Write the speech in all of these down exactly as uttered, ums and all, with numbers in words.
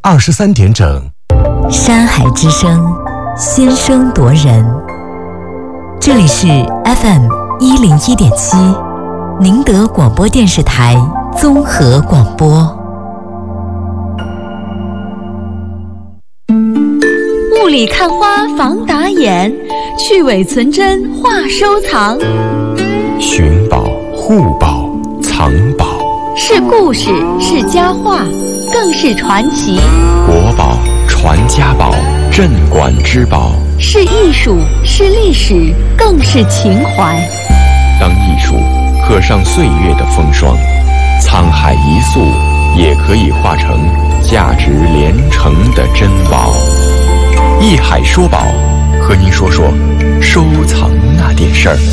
二十三点整。 山海之声，先声夺人。这里是 F M 一零一点七，宁德广播电视台综合广播。 雾里看花防打眼，去伪存真话收藏。 寻宝、护宝、藏宝， 是故事，是佳话，更是传奇。 国宝、传家宝、镇馆之宝， 是艺术，是历史，更是情怀。 当艺术刻上岁月的风霜，沧海一粟也可以化成价值连城的珍宝。艺海说宝，和您说说收藏那点事儿。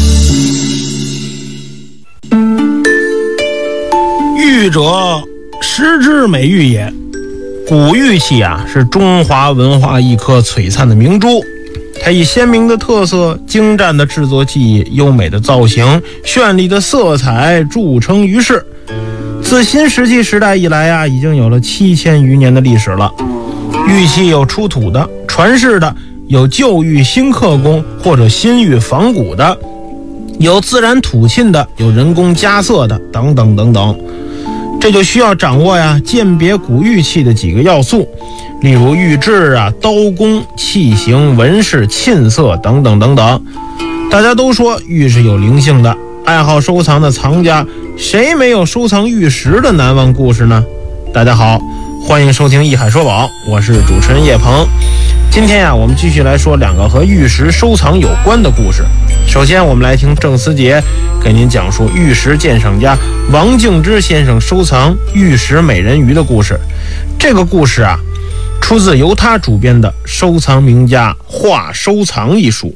玉者，实之美玉也。古玉器啊，是中华文化一颗璀璨的明珠。它以鲜明的特色、精湛的制作技艺、优美的造型、绚丽的色彩著称于世。自新石器时代以来啊，已经有了七千余年的历史了。玉器有出土的、传世的，有旧玉新刻工或者新玉仿古的，有自然土沁的，有人工加色的，等等等等。这就需要掌握呀鉴别古玉器的几个要素，例如玉质啊、刀工、器型、纹饰、沁色等等等等。大家都说玉是有灵性的，爱好收藏的藏家，谁没有收藏玉石的难忘故事呢？大家好，欢迎收听艺海说宝，我是主持人叶鹏。今天呀、啊，我们继续来说两个和玉石收藏有关的故事。首先我们来听郑思杰给您讲述玉石鉴赏家王敬之先生收藏玉石美人鱼的故事。这个故事啊，出自由他主编的《收藏名家画收藏》一书。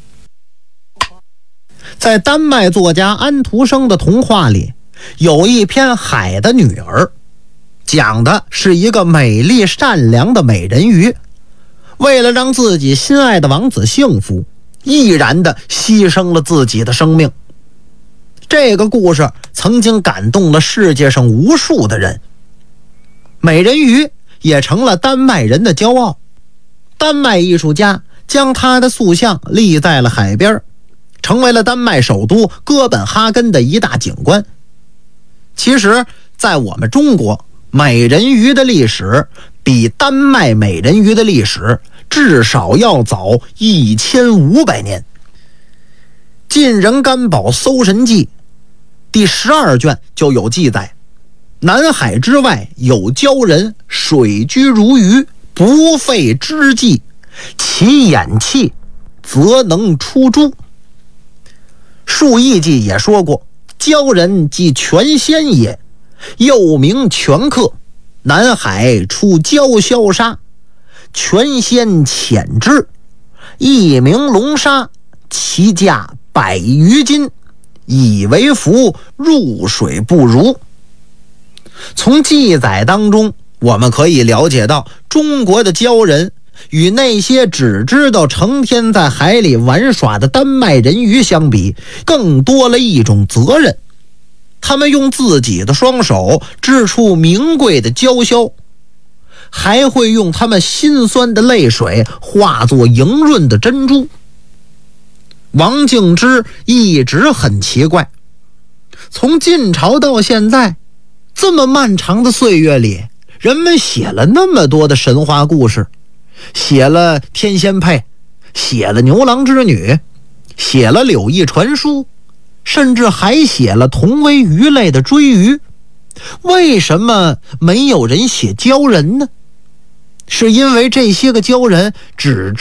在丹麦作家安徒生的童话里，有一篇《海的女儿》，讲的是一个美丽善良的美人鱼，为了让自己心爱的王子幸福，毅然地牺牲了自己的生命。这个故事曾经感动了世界上无数的人，美人鱼也成了丹麦人的骄傲。丹麦艺术家将他的塑像立在了海边，成为了丹麦首都哥本哈根的一大景观。其实在我们中国，美人鱼的历史比丹麦美人鱼的历史至少要早一千五百年。晋人干宝搜神记第十二卷就有记载，南海之外有鲛人，水居如鱼，不费之计，其眼气则能出珠。述异记也说过，鲛人即全仙也，又名全客，南海出鲛消沙，全仙遣之，一名龙沙，其价百余金，以为服，入水不如。从记载当中我们可以了解到，中国的鲛人与那些只知道成天在海里玩耍的丹麦人鱼相比，更多了一种责任。他们用自己的双手织出名贵的鲛绡，还会用他们辛酸的泪水化作莹润的珍珠。王敬之一直很奇怪，从晋朝到现在这么漫长的岁月里，人们写了那么多的神话故事，写了天仙配，写了牛郎织女，写了柳毅传书，甚至还写了同为鱼类的追鱼，为什么没有人写鲛人呢？是因为这些个鲛人只